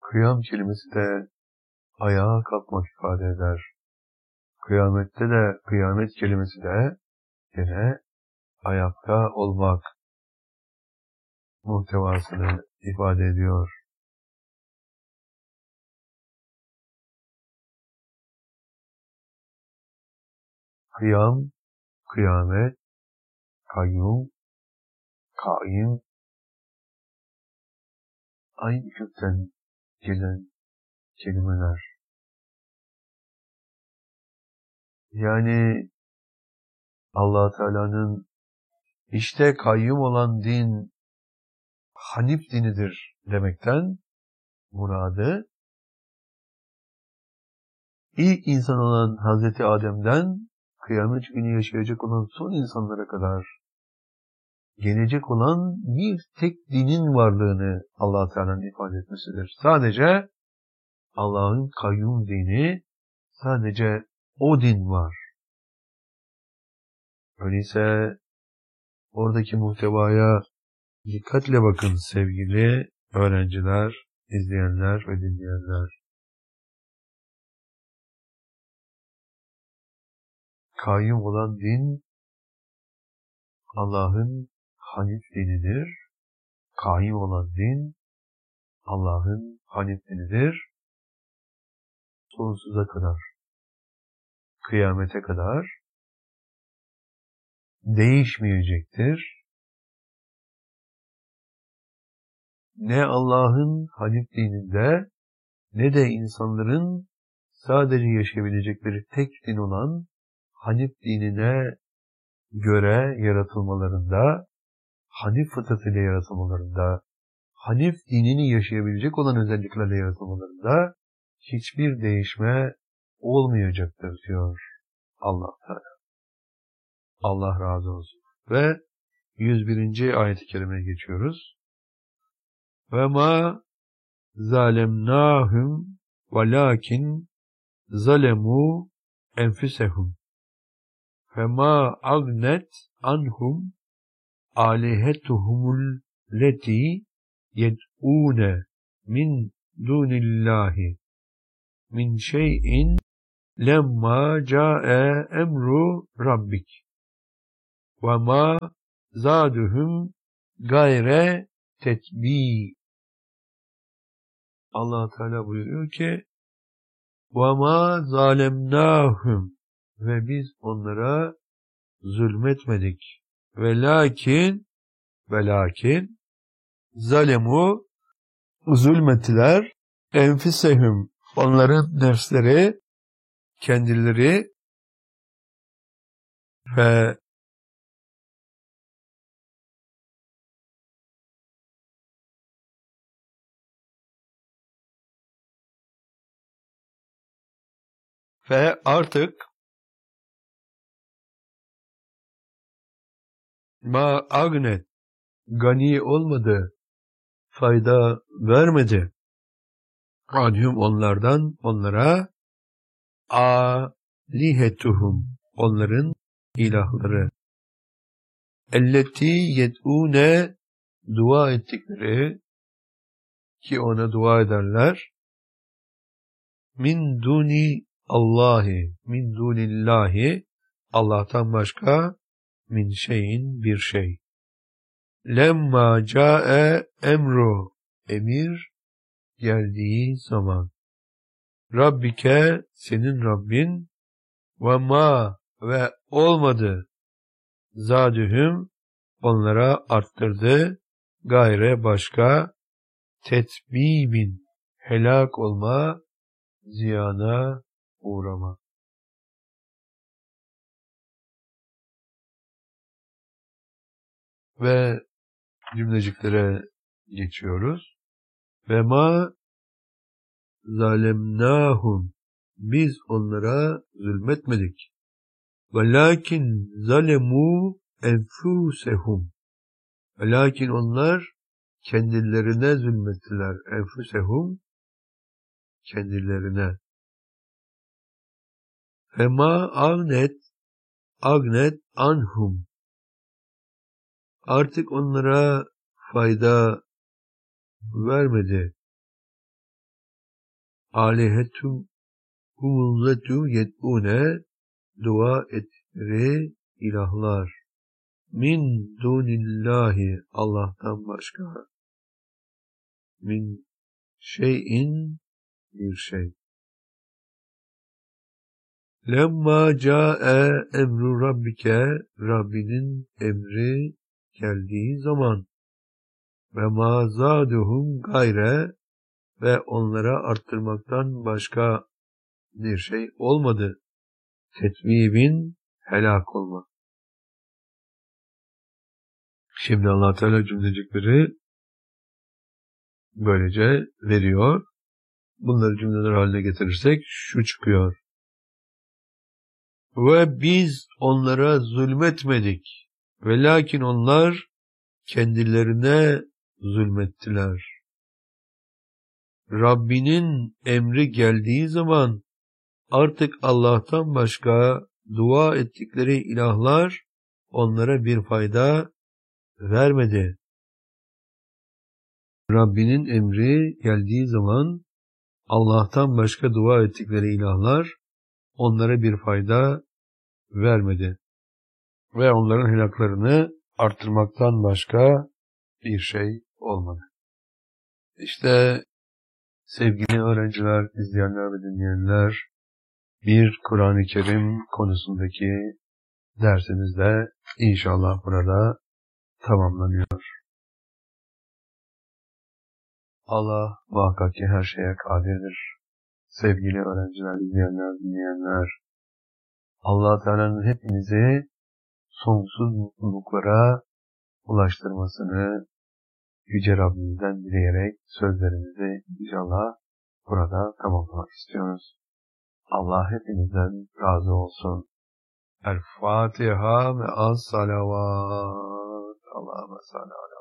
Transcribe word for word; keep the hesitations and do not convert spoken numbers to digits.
Kıyam kelimesi de ayağa kalkmak ifade eder. Kıyamette de kıyamet kelimesi de yine ayakta olmak muhtevasını ifade ediyor. Kıyam, kıyamet, kayyum, kaim, aynı kökten gelen kelimeler. Yani Allah Teala'nın işte kayyum olan din Hanif dinidir demekten muradı ilk insan olan Hazreti Adem'den kıyamet günü yaşayacak olan son insanlara kadar gelecek olan bir tek dinin varlığını Allah Teala'nın ifade etmesidir. Sadece Allah'ın kayyum dini, sadece o din var. Öyleyse oradaki muhtevaya dikkatle bakın sevgili öğrenciler, izleyenler ve dinleyenler. Kayyum olan din Allah'ın Hanif dinidir. Kayyum olan din Allah'ın Hanif dinidir. Sonsuza kadar, kıyamete kadar değişmeyecektir. Ne Allah'ın Hanif dininde ne de insanların sadece yaşayabilecekleri tek din olan Hanif dinine göre yaratılmalarında, Hanif fıtratıyla yaratılmalarında, Hanif dinini yaşayabilecek olan özelliklerle yaratılmalarında hiçbir değişme olmayacaktır diyor Allah Teala. Allah razı olsun. Ve yüz birinci ayet-i kerimeye geçiyoruz. Ve ma zalemnahum velakin zalemu enfusehum fema agnet anhum alihetuhumul leti yed'une min dunillahi min şeyin lemma ca'e emru rabbik ve ma zaduhum gayre tetbi. Allah Teala buyuruyor ki وَمَا ظَالَمْنَاهُمْ ve biz onlara zulmetmedik. Ve lakin ve lakin zalemu zulmettiler enfisehum onların nefsleri kendileri ve ve artık ma agnet gani olmadı, fayda vermedi. Anhum onlardan onlara alihetuhum onların ilahları. Elleti yed'une dua ettikleri ki ona dua ederler. Min duni Allahi min dunillahi Allah'tan başka min şeyin bir şey. Lemma ca'e emru emir geldiği zaman. Rabbike senin Rabbin ve ma ve olmadı zadühüm onlara arttırdı gayre başka tetbibin helak olma ziyana uğrama. Ve cümleciklere geçiyoruz. Ve ma zalemnahum biz onlara zulmetmedik. Velakin zalemu enfusehum lakin onlar kendilerine zulmettiler. Enfusehum kendilerine. Fema agnet agnet anhum artık onlara fayda vermedi. alihetum humulletu yed'une dua ettikleri ilahlar min dunillahi Allah'tan başka min şeyin bir şey. Lemma ca'e emru rabbike Rabbinin emri geldiği zaman ve ma zaduhum gayre ve onlara arttırmaktan başka bir şey olmadı. Tetmibin helak olma. Şimdi Allah Teala cümlecikleri böylece veriyor. Bunları cümleler haline getirirsek şu çıkıyor. Ve biz onlara zulmetmedik. Ve lakin onlar kendilerine zulmettiler. Rabbinin emri geldiği zaman artık Allah'tan başka dua ettikleri ilahlar onlara bir fayda vermedi. Rabbinin emri geldiği zaman Allah'tan başka dua ettikleri ilahlar onlara bir fayda vermedi. Ve onların helaklarını arttırmaktan başka bir şey olmadı. İşte sevgili öğrenciler, izleyenler ve dinleyenler, bir Kur'an-ı Kerim konusundaki dersimiz de inşallah burada tamamlanıyor. Allah muhakkak ki her şeye kadirdir. Sevgili öğrenciler, izleyenler, dinleyenler, Allah Teala'nın hepinizi sonsuz mutluluklara ulaştırmasını Yüce Rabbimizden dileyerek sözlerimizi inşallah burada tamamlamak istiyoruz. Allah hepinizden razı olsun. El Fatiha ve as salavat. Allahümme salli ala